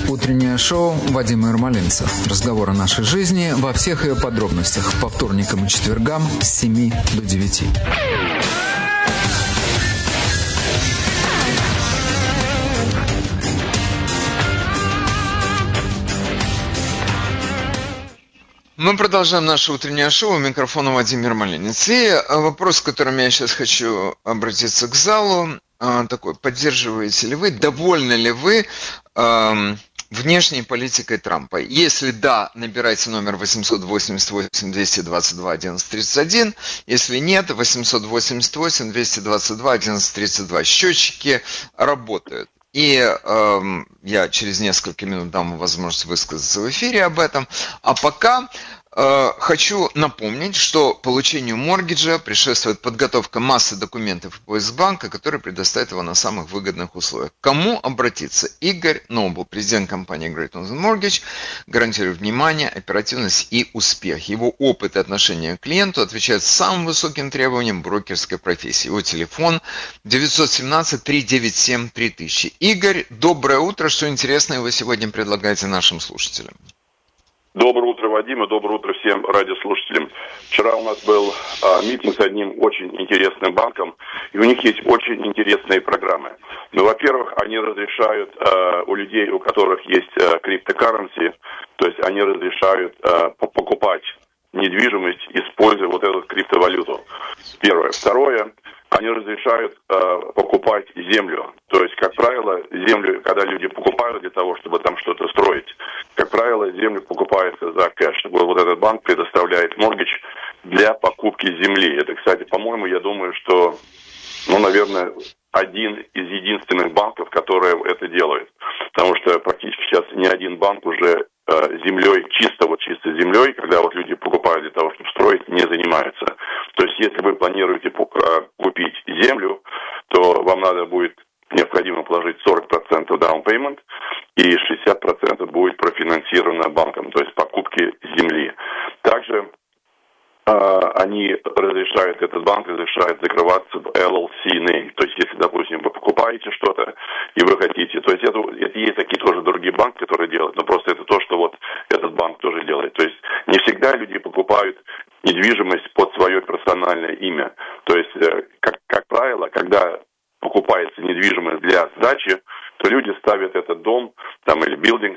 Утреннее шоу Вадима Ермолинца. Разговор о нашей жизни во всех ее подробностях. По вторникам и четвергам с 7 до 9. Мы продолжаем наше утреннее шоу. У микрофона Вадим Ермолинец. И вопрос, с которым я сейчас хочу обратиться к залу, такой: поддерживаете ли вы, довольны ли вы внешней политикой Трампа? Если да, набирайте номер 888-222-1131. Если нет, 888-222-1132. Счетчики работают. И я через несколько минут дам вам возможность высказаться в эфире об этом. А пока хочу напомнить, что получению моргиджа предшествует подготовка массы документов и поиск банка, который предоставит его на самых выгодных условиях. К кому обратиться? Игорь Нобл, президент компании Great Northern Mortgage, гарантирует внимание, оперативность и успех. Его опыт и отношение к клиенту отвечают самым высоким требованиям брокерской профессии. Его телефон 917-397-3000. Игорь, доброе утро. Что интересное вы сегодня предлагаете нашим слушателям? Доброе утро, Вадим, и доброе утро всем радиослушателям. Вчера у нас был митинг с одним очень интересным банком, и у них есть очень интересные программы. Ну, во-первых, они разрешают у людей, у которых есть криптокарренси, то есть они разрешают покупать недвижимость, используя вот эту криптовалюту. Первое. Второе. Они разрешают покупать землю. То есть, как правило, землю, когда люди покупают для того, чтобы там что-то строить, как правило, землю покупается за кэш. Вот этот банк предоставляет моргидж для покупки земли. Это, кстати, по-моему, я думаю, что, наверное, один из единственных банков, которые это делают. Потому что практически сейчас ни один банк уже землей, чисто землей, когда вот люди покупают для того, чтобы строить, не занимаются. То есть, если вы планируете купить землю, то вам необходимо положить 40% down payment, и 60% будет профинансировано банком, то есть покупки земли. Также этот банк разрешает закрываться в LLC name. То есть, если, допустим, вы покупаете что-то, и вы хотите, то есть это есть такие тоже другие банки, которые делают, но просто это то, что вот этот банк тоже делает. То есть, не всегда люди покупают недвижимость под свое персональное имя. То есть, как правило, когда покупается недвижимость для сдачи, то люди ставят этот дом или билдинг